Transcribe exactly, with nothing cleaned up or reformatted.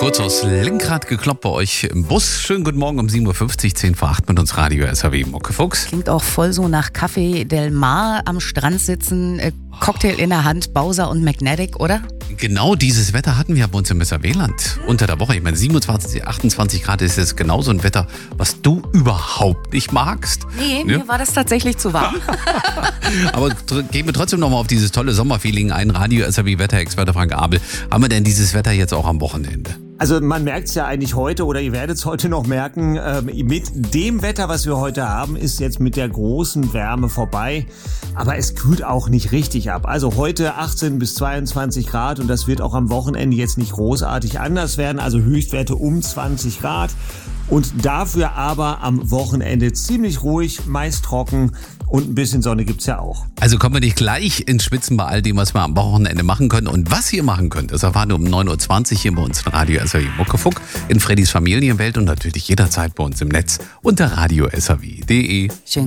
Kurz aufs Lenkrad gekloppt bei euch im Bus. Schönen guten Morgen um sieben Uhr fünfzig, zehn vor acht mit uns Radio S H W Muckefuchs. Klingt auch voll so nach Café Del Mar, am Strand sitzen, äh, Cocktail in der Hand, Bowser und Magnetic, oder? Genau dieses Wetter hatten wir bei uns im Weserwähland unter der Woche. Ich meine, siebenundzwanzig, achtundzwanzig Grad ist jetzt genau so ein Wetter, was du überhaupt nicht magst. Nee, Ne? mir war das tatsächlich zu warm. Aber tr- gehen wir trotzdem nochmal auf dieses tolle Sommerfeeling ein. Radio S H W Wetterexperte Frank Abel. Haben wir denn dieses Wetter jetzt auch am Wochenende? Also man merkt es ja eigentlich heute oder ihr werdet es heute noch merken, äh, mit dem Wetter, was wir heute haben, ist jetzt mit der großen Wärme vorbei. Aber es kühlt auch nicht richtig ab. Also heute achtzehn bis zweiundzwanzig Grad und das wird auch am Wochenende jetzt nicht großartig anders werden. Also Höchstwerte um zwanzig Grad. Und dafür aber am Wochenende ziemlich ruhig, meist trocken und ein bisschen Sonne gibt's ja auch. Also kommen wir nicht gleich ins Schwitzen bei all dem, was wir am Wochenende machen können. Und was ihr machen könnt, das erfahren wir um neun Uhr zwanzig hier bei uns in Radio S H W Muckefuck, in Freddys Familienwelt und natürlich jederzeit bei uns im Netz unter radio s h w punkt d e. Schön.